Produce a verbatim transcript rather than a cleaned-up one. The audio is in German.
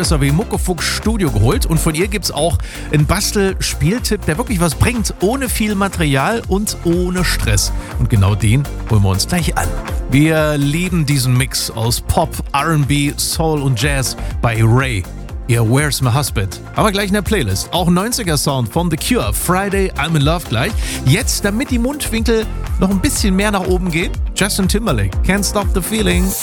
Professor W. Muckefuchs Studio geholt und von ihr gibt's auch einen Bastel-Spieltipp, der wirklich was bringt, ohne viel Material und ohne Stress. Und genau den holen wir uns gleich an. Wir lieben diesen Mix aus Pop, R and B, Soul und Jazz bei Ray. Ihr Where's My Husband? Aber gleich in der Playlist. Auch neunziger-Sound von The Cure, Friday, I'm in Love gleich. Jetzt, damit die Mundwinkel noch ein bisschen mehr nach oben gehen, Justin Timberlake, Can't Stop the Feeling.